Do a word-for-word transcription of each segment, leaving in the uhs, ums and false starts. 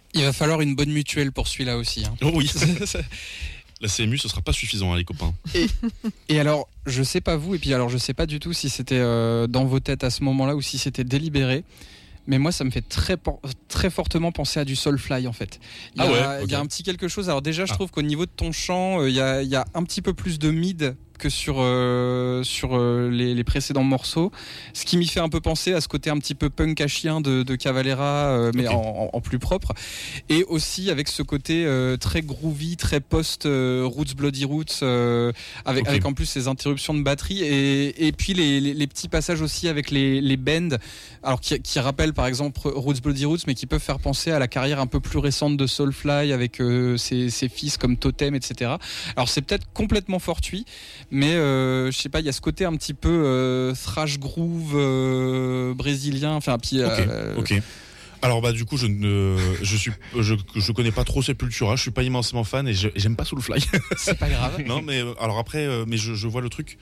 Il va falloir une bonne mutuelle pour celui-là aussi. Hein. Oh oui. La C M U, ce sera pas suffisant, hein, les copains. Et, et alors, je sais pas vous, et puis alors je sais pas du tout si c'était euh, dans vos têtes à ce moment-là ou si c'était délibéré. Mais moi, ça me fait très, très fortement penser à du Soulfly, en fait. Il y a, ah ouais, okay. il y a un petit quelque chose. Alors déjà, je ah. trouve qu'au niveau de ton chant, il y a, il y a un petit peu plus de mid que sur, euh, sur euh, les, les précédents morceaux. Ce qui m'y fait un peu penser à ce côté un petit peu punk à chien de, de Cavalera, euh, mais okay. en, en plus propre. Et aussi avec ce côté euh, très groovy, très post euh, Roots Bloody Roots, euh, avec, okay. avec en plus ces interruptions de batterie. Et, et puis les, les, les petits passages aussi avec les, les bends, alors qui, qui rappellent par exemple Roots Bloody Roots, mais qui peuvent faire penser à la carrière un peu plus récente de Soulfly avec euh, ses, ses fils comme Totem, et cetera. Alors c'est peut-être complètement fortuit, mais euh, je sais pas, il y a ce côté un petit peu euh, thrash groove euh, brésilien. Enfin, puis. Ok. Euh, ok. Alors bah du coup je ne je suis je je connais pas trop Sepultura, je suis pas immensément fan et je, j'aime pas Soulfly. C'est pas grave. Non mais alors après euh, mais je, je vois le truc,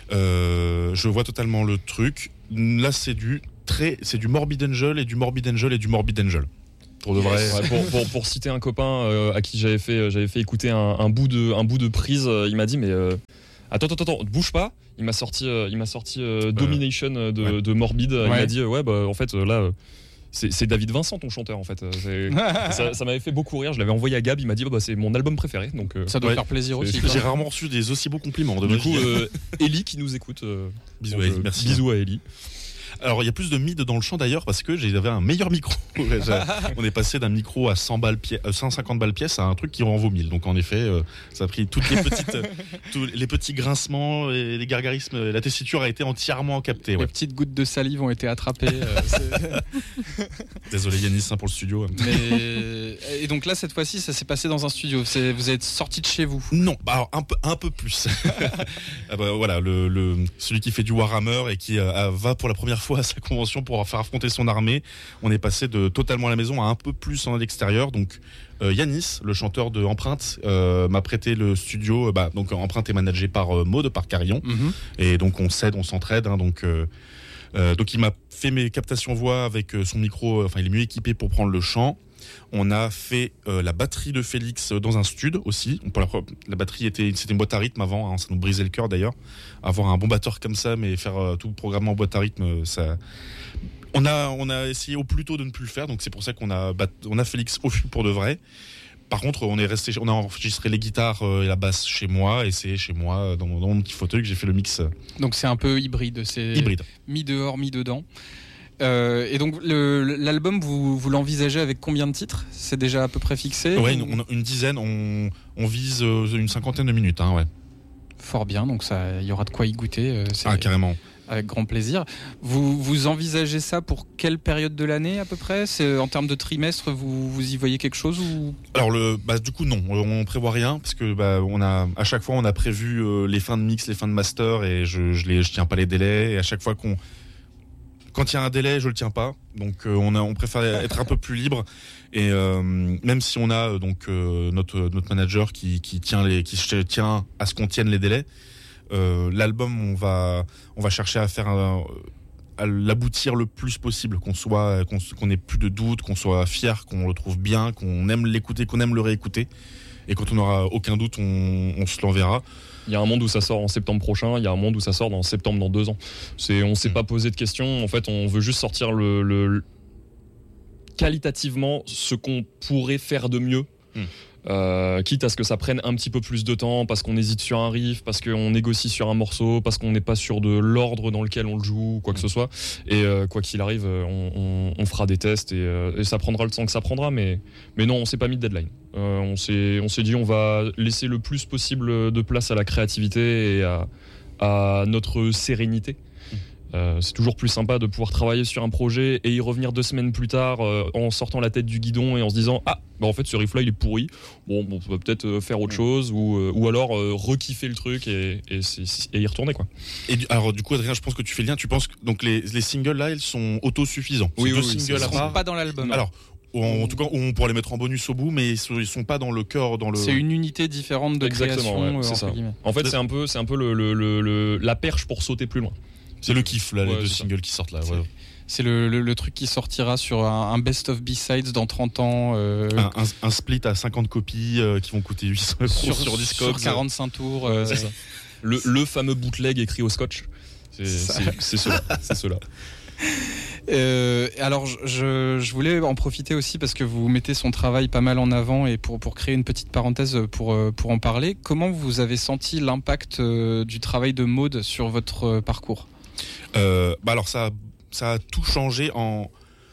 euh, je vois totalement le truc. Là c'est du très c'est du Morbid Angel et du Morbid Angel et du Morbid Angel. Pour de vrai. Ouais, pour, pour, pour citer un copain euh, à qui j'avais fait j'avais fait écouter un, un bout de un bout de prise, euh, il m'a dit mais euh, Attends, attends, attends, bouge pas. Il m'a sorti, euh, il m'a sorti euh, Domination de, ouais. de Morbid. Ouais. Il m'a dit, ouais, bah, en fait, là, c'est, c'est David Vincent, ton chanteur, en fait. ça, ça m'avait fait beaucoup rire. Je l'avais envoyé à Gab. Il m'a dit, bah, c'est mon album préféré. Donc, euh, ça doit ouais, faire plaisir aussi. J'ai rarement reçu des aussi beaux compliments. De du coup, euh, Ellie qui nous écoute. Euh, bisous, donc, à Ellie, merci. Bisous à Ellie. Alors il y a plus de mid dans le chant d'ailleurs parce que j'avais un meilleur micro. On est passé d'un micro à cent balles pièce, cent cinquante balles pièce à un truc qui en vaut mille. Donc en effet, euh, ça a pris toutes les petites, tous les petits grincements, et les gargarismes, la tessiture a été entièrement captée. Ouais. Les petites gouttes de salive ont été attrapées. Euh, Désolé Yanis hein, pour le studio. Mais... Et donc là cette fois-ci, ça s'est passé dans un studio. C'est... Vous êtes sorti de chez vous? Non, bah alors, un peu, un peu plus. ah bah, voilà, le, le celui qui fait du Warhammer et qui euh, va pour la première fois à sa convention pour faire affronter son armée. On est passé de totalement à la maison à un peu plus en extérieur. Donc euh, Yanis, le chanteur de Empreinte, euh, m'a prêté le studio. Bah, donc Empreinte est managé par euh, Maud, par Carillon. Mm-hmm. Et donc on s'aide, on s'entraide. Hein, donc euh, euh, donc il m'a fait mes captations voix avec euh, son micro. Enfin, il est mieux équipé pour prendre le chant. On a fait euh, la batterie de Félix dans un stud aussi. On, la, la batterie était, c'était une boîte à rythme avant, hein, ça nous brisait le cœur d'ailleurs. Avoir un bon batteur comme ça, mais faire euh, tout le programme en boîte à rythme, ça. On a, on a essayé au plus tôt de ne plus le faire, donc c'est pour ça qu'on a, bat... on a Félix au fût pour de vrai. Par contre, on est resté, on a enregistré les guitares et la basse chez moi, et c'est chez moi dans mon, dans mon petit fauteuil que j'ai fait le mix. Donc c'est un peu hybride, c'est hybride. Mi dehors, mi dedans. Euh, et donc le, l'album, vous, vous l'envisagez avec combien de titres? C'est déjà à peu près fixé? Ouais, ou... une, une dizaine. On, on vise une cinquantaine de minutes, hein, ouais. Fort bien, donc ça, il y aura de quoi y goûter. C'est... Ah, carrément. Avec grand plaisir. Vous, vous envisagez ça pour quelle période de l'année à peu près? C'est, en termes de trimestre, vous, vous y voyez quelque chose ou... Alors le, bah, du coup non, on prévoit rien parce que bah, on a, à chaque fois on a prévu euh, les fins de mix, les fins de master et je, je, les, je tiens pas les délais. Et à chaque fois qu'on, quand il y a un délai, je le tiens pas. Donc euh, on, a, on préfère être un peu plus libre. Et euh, même si on a donc euh, notre notre manager qui, qui tient les, qui tient à ce qu'on tienne les délais. Euh, l'album, on va, on va chercher à faire un, à l'aboutir le plus possible, qu'on soit, qu'on, qu'on ait plus de doutes, qu'on soit fier, qu'on le trouve bien, qu'on aime l'écouter, qu'on aime le réécouter. Et quand on n'aura aucun doute, on, on se l'enverra. Il y a un monde où ça sort en septembre prochain, il y a un monde où ça sort en septembre dans deux ans. C'est, on s'est mmh. pas posé de questions. En fait, on veut juste sortir le, le qualitativement ce qu'on pourrait faire de mieux. Mmh. Euh, quitte à ce que ça prenne un petit peu plus de temps parce qu'on hésite sur un riff, parce qu'on négocie sur un morceau, parce qu'on n'est pas sûr de l'ordre dans lequel on le joue, quoi que ce soit. Et euh, quoi qu'il arrive, on, on, on fera des tests et, euh, et ça prendra le temps que ça prendra. Mais, mais non, on s'est pas mis de deadline. Euh, on, s'est, on s'est dit on va laisser le plus possible de place à la créativité et à, à notre sérénité. Euh, c'est toujours plus sympa de pouvoir travailler sur un projet et y revenir deux semaines plus tard euh, en sortant la tête du guidon et en se disant ah bah en fait ce riff là il est pourri, bon, bon on peut peut-être faire autre chose ou, euh, ou alors euh, re-kiffer le truc et, et, et y retourner quoi. Et du, alors du coup Adrien, je pense que tu fais le lien, tu penses que donc les, les singles là ils sont autosuffisants? Oui, deux oui, oui, singles ils à part, sont pas dans l'album. Alors En, en tout cas, on pourra les mettre en bonus au bout, mais ils sont, ils sont pas dans le cœur, dans le. C'est une unité différente de Exactement, création. Ouais, c'est euh, ça. En fait, c'est un peu, c'est un peu le, le, le, le, la perche pour sauter plus loin. C'est le kiff là, ouais, les deux singles ça. Qui sortent là. Ouais. C'est le, le, le truc qui sortira sur un, un best of B-sides dans trente ans. Euh, un, un, un split à cinquante copies euh, qui vont coûter huit cents euros sur, sur Discogs. Sur quarante-cinq tours. Euh, c'est ça. Le, le fameux bootleg écrit au scotch. C'est, c'est, c'est cela. C'est cela. Euh, alors je, je voulais en profiter aussi parce que vous mettez son travail pas mal en avant et pour, pour créer une petite parenthèse pour, pour en parler, comment vous avez senti l'impact du travail de Maud sur votre parcours ? euh, bah alors ça, ça a tout changé en...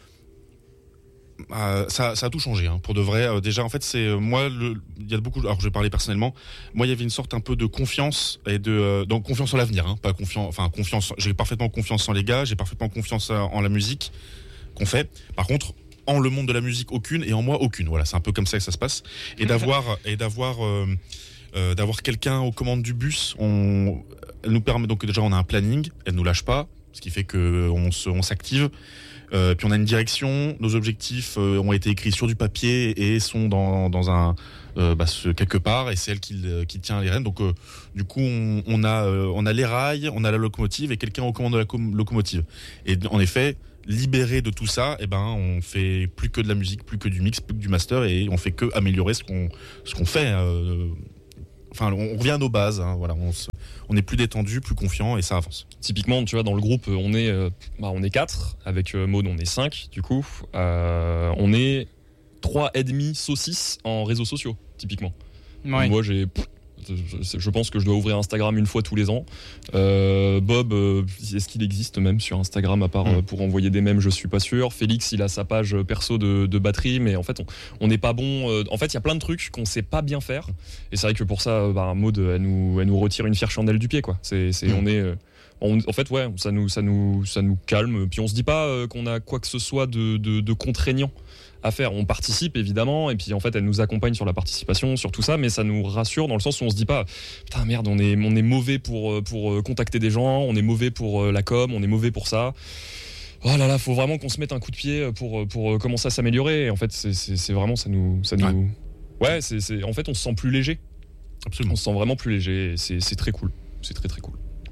Euh, ça, ça a tout changé hein, pour de vrai. Euh, déjà en fait c'est euh, moi le, il y a beaucoup. Alors je vais parler personnellement. Moi il y avait une sorte un peu de confiance et de euh, donc confiance en l'avenir. Hein, pas confiance. Enfin confiance. J'ai parfaitement confiance en les gars. J'ai parfaitement confiance en la musique qu'on fait. Par contre en le monde de la musique aucune et en moi aucune. Voilà c'est un peu comme ça que ça se passe. Et d'avoir et d'avoir euh, euh, d'avoir quelqu'un aux commandes du bus. On elle nous permet donc déjà on a un planning. Elle nous lâche pas. Ce qui fait que on se on s'active. Euh, puis on a une direction, nos objectifs euh, ont été écrits sur du papier et sont dans, dans un euh, bah, ce, quelque part et c'est elle qui, qui tient les rênes. Donc euh, du coup on, on a euh, on a les rails, on a la locomotive et quelqu'un aux commandes de la com- locomotive. Et en effet, libéré de tout ça, eh ben on fait plus que de la musique, plus que du mix, plus que du master et on fait que améliorer ce qu'on ce qu'on fait. Euh, Enfin, on revient à nos bases. Hein, voilà, on, se, on est plus détendu, plus confiant, et ça avance. Typiquement, tu vois, dans le groupe, on est, euh, bah, on est quatre. Avec euh, Maud, on est cinq. Du coup, euh, on est trois et demi saucisses en réseaux sociaux, typiquement. Ouais. Moi, j'ai, pff, je pense que je dois ouvrir Instagram une fois tous les ans. Euh, Bob, euh, est-ce qu'il existe même sur Instagram à part mmh. euh, pour envoyer des mèmes? Je suis pas sûr. Félix, il a sa page perso de, de batterie, mais en fait, on n'est pas bon. Euh, en fait, il y a plein de trucs qu'on sait pas bien faire. Et c'est vrai que pour ça, bah, Maud, elle nous, elle nous retire une fière chandelle du pied, quoi. C'est, c'est, mmh. on est. Euh, on, en fait, ouais, ça nous, ça nous, ça nous calme. Puis on se dit pas euh, qu'on a quoi que ce soit de, de, de contraignant à faire. On participe évidemment et puis en fait elle nous accompagne sur la participation, sur tout ça, mais ça nous rassure dans le sens où on se dit pas putain merde on est, on est mauvais pour, pour contacter des gens, on est mauvais pour la com, on est mauvais pour ça. Oh là là, faut vraiment qu'on se mette un coup de pied pour, pour commencer à s'améliorer. Et en fait c'est, c'est, c'est vraiment ça nous, ça nous... Ouais, ouais c'est, c'est... en fait on se sent plus léger. Absolument. On se sent vraiment plus léger et c'est, c'est très cool. C'est très très cool.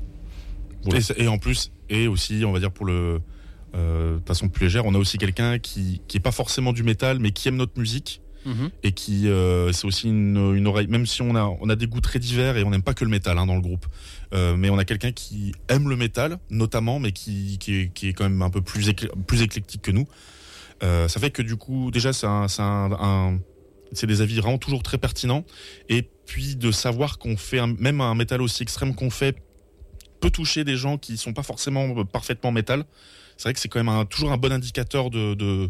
Voilà. Et, et en plus, et aussi on va dire pour le Euh, de façon plus légère, on a aussi quelqu'un qui qui est pas forcément du métal mais qui aime notre musique mmh. et qui euh, c'est aussi une, une oreille, même si on a on a des goûts très divers et on n'aime pas que le métal hein, dans le groupe, euh, mais on a quelqu'un qui aime le métal notamment, mais qui qui est, qui est quand même un peu plus écl- plus éclectique que nous. Euh, ça fait que du coup déjà c'est un c'est un, un c'est des avis vraiment toujours très pertinents, et puis de savoir qu'on fait un, même un métal aussi extrême qu'on fait peut toucher des gens qui sont pas forcément parfaitement métal. C'est vrai que c'est quand même un, toujours un bon indicateur de, de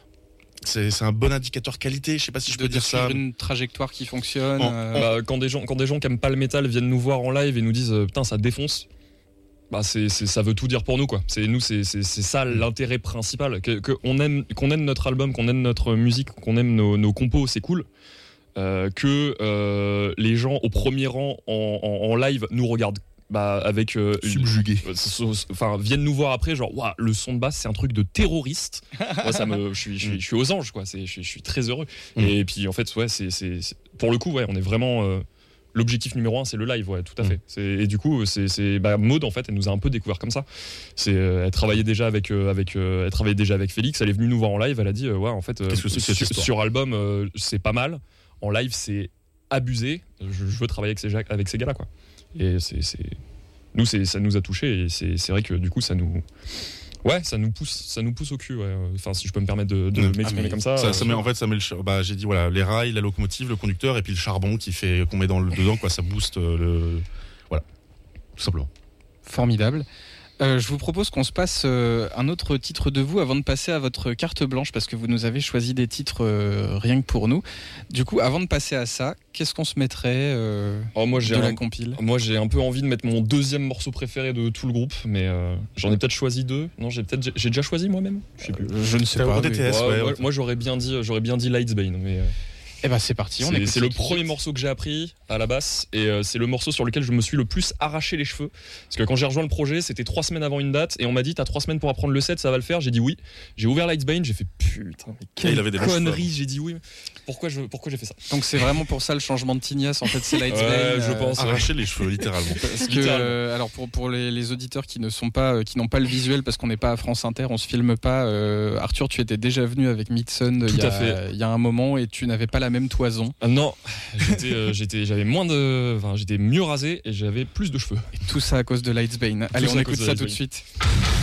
c'est, c'est un bon indicateur qualité. Je sais pas si je de peux dire ça. Une trajectoire qui fonctionne. En, euh... bah, quand des gens, quand des gens qui aiment pas le métal viennent nous voir en live et nous disent putain ça défonce. Bah c'est, c'est ça veut tout dire pour nous quoi. C'est nous c'est, c'est, c'est ça l'intérêt principal. Que, que on aime, qu'on aime notre album, qu'on aime notre musique, qu'on aime nos, nos compos, c'est cool. Euh, que euh, les gens au premier rang en, en, en live nous regardent. Bah avec euh, subjugué enfin viennent nous voir après genre waouh le son de basse c'est un truc de terroriste. Moi ça me je suis je suis, je suis aux anges quoi, c'est je suis, je suis très heureux. Mm. Et puis en fait ouais c'est, c'est, c'est pour le coup ouais on est vraiment euh, l'objectif numéro un c'est le live ouais tout à fait. Mm. C'est, et du coup c'est c'est bah Maud en fait elle nous a un peu découvert comme ça. C'est euh, elle travaillait déjà avec euh, avec euh, elle travaillait déjà avec Félix, elle est venue nous voir en live, elle a dit euh, ouais en fait euh, qu'est-ce que c'est que cette sur, histoire ? Sur album euh, c'est pas mal, en live c'est abusé, je, je veux travailler avec ces avec ces gars là quoi. Et c'est, c'est... nous c'est, ça nous a touché et c'est, c'est vrai que du coup ça nous ouais ça nous pousse ça nous pousse au cul ouais. Enfin si je peux me permettre de, de mmh. m'exprimer ah, comme ça, ça, euh, ça met, en fait ça met le bah j'ai dit voilà les rails, la locomotive, le conducteur et puis le charbon qui fait qu'on met dans le dedans quoi, ça booste le voilà tout simplement. Formidable. Euh, je vous propose qu'on se passe euh, un autre titre de vous avant de passer à votre carte blanche parce que vous nous avez choisi des titres euh, rien que pour nous. Du coup, avant de passer à ça, qu'est-ce qu'on se mettrait euh, oh, moi, j'ai de un, la compile ? Moi, j'ai un peu envie de mettre mon deuxième morceau préféré de tout le groupe, mais euh, j'en ai peut-être choisi deux. Non, j'ai peut-être j'ai déjà choisi moi-même. Je sais plus. Euh, je ne sais T'as pas. O D T S, mais... ouais, ouais, ouais. Moi, j'aurais bien dit, j'aurais bien dit Lightsbane, mais. Euh... Eh ben c'est parti. On c'est, écoute c'est le premier morceau que j'ai appris. à la basse et euh, c'est le morceau sur lequel je me suis le plus arraché les cheveux. Parce que quand j'ai rejoint le projet, c'était trois semaines avant une date et on m'a dit t'as trois semaines pour apprendre le set, ça va le faire. J'ai dit oui. J'ai ouvert Lightsbane, j'ai fait putain, mais quelle il avait des longs connerie. cheveux. J'ai dit oui. Pourquoi, je, pourquoi j'ai fait ça? Donc c'est vraiment pour ça le changement de Tignas, en fait, c'est Lightsbane. Ouais, je euh, pense. Arracher les cheveux, littéralement. Parce que, Littéralement. euh, alors pour, pour les, les auditeurs qui ne sont pas, euh, qui n'ont pas le visuel, parce qu'on n'est pas à France Inter, on se filme pas. euh, Arthur, tu étais déjà venu avec Midson il y, Tout à a- fait. il y a un moment et tu n'avais pas la même toison. Ah non, j'étais, euh, j'étais, j'avais moins de, enfin, j'étais mieux rasé et j'avais plus de cheveux. Et tout ça à cause de Lightsbane. Allez, ça on à écoute cause de ça tout de Lightsbane. suite.